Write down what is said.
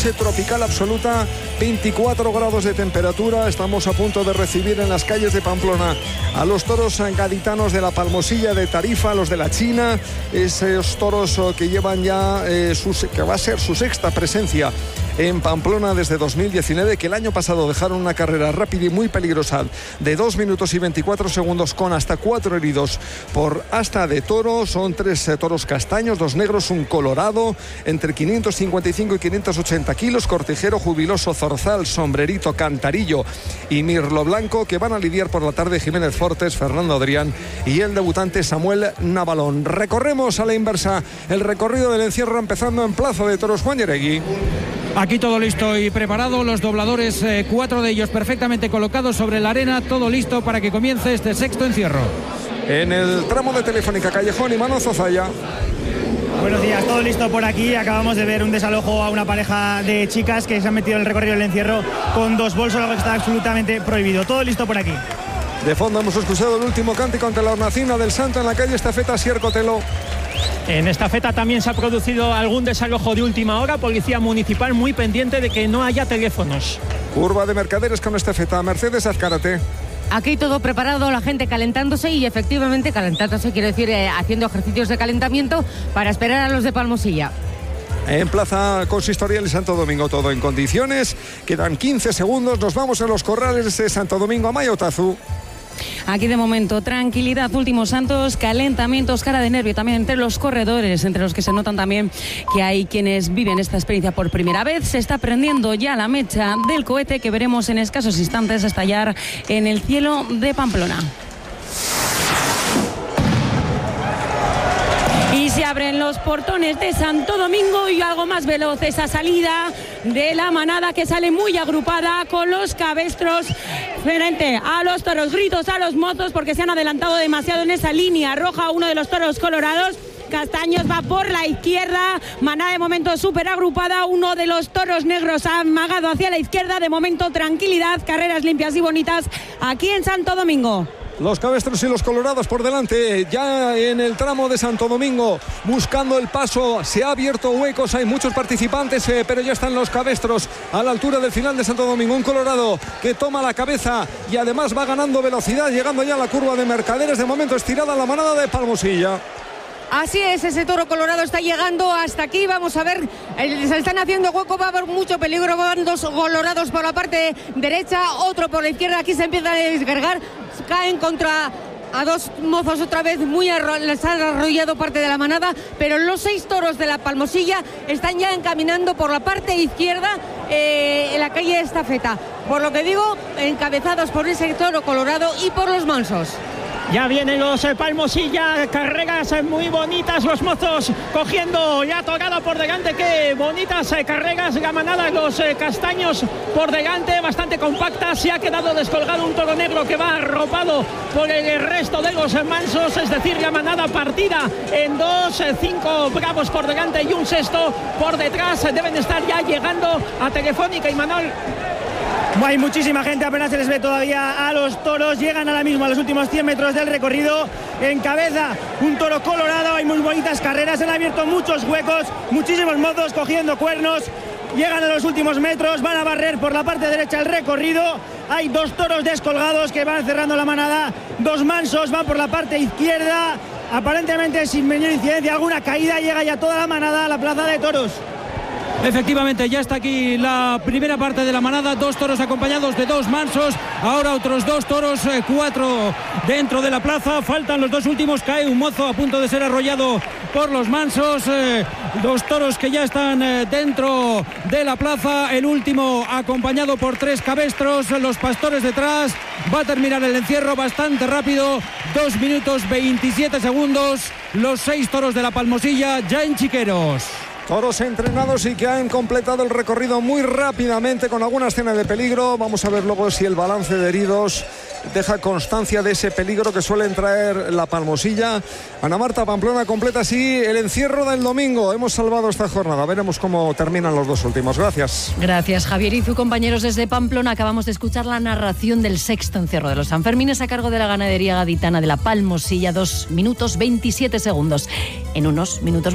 noche tropical absoluta, 24 grados de temperatura. Estamos a punto de recibir en las calles de Pamplona a los toros gaditanos de la Palmosilla de Tarifa, los de la China, esos toros que llevan ya que va a ser su sexta presencia en Pamplona desde 2019, que el año pasado dejaron una carrera rápida y muy peligrosa de 2 minutos y 24 segundos con hasta 4 heridos por asta de toro. Son 3 toros castaños, 2 negros, un colorado, entre 555 y 580 kilos, cortijero, jubiloso, zorzal, sombrerito, cantarillo y mirlo blanco, que van a lidiar por la tarde Jiménez Fortes, Fernando Adrián y el debutante Samuel Navalón. Recorremos a la inversa el recorrido del encierro, empezando en Plaza de Toros. Juan Yeregui. Aquí todo listo y preparado, los dobladores, 4 de ellos perfectamente colocados sobre la arena, todo listo para que comience este sexto encierro. En el tramo de Telefónica Callejón, Imanol Zozaya. Buenos días, todo listo por aquí. Acabamos de ver un desalojo a una pareja de chicas que se han metido en el recorrido del encierro con 2 bolsos, algo que está absolutamente prohibido. Todo listo por aquí. De fondo hemos escuchado el último cántico ante la hornacina del Santo en la calle Estafeta Sier Cotelo. En esta feta también se ha producido algún desalojo de última hora. Policía municipal muy pendiente de que no haya teléfonos. Curva de Mercaderes con Estafeta. Mercedes Azcárate. Aquí todo preparado, la gente calentándose y efectivamente calentándose, quiere decir haciendo ejercicios de calentamiento para esperar a los de Palmosilla. En Plaza Consistorial y Santo Domingo todo en condiciones. Quedan 15 segundos. Nos vamos a los corrales de Santo Domingo. Amaia Otazu. Aquí de momento tranquilidad, últimos santos, calentamientos, cara de nervio también entre los corredores, entre los que se notan también que hay quienes viven esta experiencia por primera vez. Se está prendiendo ya la mecha del cohete que veremos en escasos instantes estallar en el cielo de Pamplona. Y se abren los portones de Santo Domingo y algo más veloz esa salida de la manada, que sale muy agrupada con los cabestros frente a los toros. Gritos a los mozos porque se han adelantado demasiado en esa línea roja. Uno de los toros colorados, Castaños, va por la izquierda. Manada de momento súper agrupada. Uno de los toros negros ha amagado hacia la izquierda. De momento tranquilidad, carreras limpias y bonitas aquí en Santo Domingo. Los cabestros y los colorados por delante, ya en el tramo de Santo Domingo, buscando el paso. Se ha abierto huecos, hay muchos participantes, pero ya están los cabestros a la altura del final de Santo Domingo. Un colorado que toma la cabeza y además va ganando velocidad, llegando ya a la curva de Mercaderes. De momento estirada la manada de Palmosilla. Así es, ese toro colorado está llegando hasta aquí. Vamos a ver, se están haciendo hueco, va a haber mucho peligro. Van 2 colorados por la parte derecha, otro por la izquierda. Aquí se empieza a descargar, caen contra a 2 mozos otra vez, les han arrollado parte de la manada, pero los 6 toros de la Palmosilla están ya encaminando por la parte izquierda en la calle Estafeta. Por lo que digo, encabezados por ese toro colorado y por los mansos. Ya vienen los Palmosilla, carreras muy bonitas, los mozos cogiendo ya tocado por delante. Qué bonitas carreras, la manada, los castaños por delante, bastante compacta. Se ha quedado descolgado un toro negro que va arropado por el resto de los mansos, es decir, la manada partida en 2, 5 bravos por delante y un sexto por detrás. Deben estar ya llegando a Telefónica y Manol. Hay muchísima gente, apenas se les ve todavía a los toros. Llegan ahora mismo a los últimos 100 metros del recorrido. En cabeza un toro colorado, hay muy bonitas carreras, han abierto muchos huecos, muchísimos mozos cogiendo cuernos. Llegan a los últimos metros, van a barrer por la parte derecha el recorrido. Hay 2 toros descolgados que van cerrando la manada. 2 mansos van por la parte izquierda, aparentemente sin mayor incidencia, alguna caída. Llega ya toda la manada a la plaza de toros. Efectivamente, ya está aquí la primera parte de la manada, 2 toros acompañados de 2 mansos, ahora otros 2 toros, 4 dentro de la plaza, faltan los 2 últimos, cae un mozo a punto de ser arrollado por los mansos, 2 toros que ya están dentro de la plaza, el último acompañado por 3 cabestros, los pastores detrás. Va a terminar el encierro bastante rápido, 2 minutos 27 segundos, los 6 toros de la Palmosilla ya en Chiqueros. Toros entrenados y que han completado el recorrido muy rápidamente con alguna escena de peligro. Vamos a ver luego si el balance de heridos deja constancia de ese peligro que suelen traer la Palmosilla. Ana Marta, Pamplona completa así el encierro del domingo. Hemos salvado esta jornada. Veremos cómo terminan los 2 últimos. Gracias. Gracias, Javier Izu. Compañeros, desde Pamplona acabamos de escuchar la narración del sexto encierro de los Sanfermines a cargo de la ganadería gaditana de la Palmosilla. 2 minutos 27 segundos. En unos minutos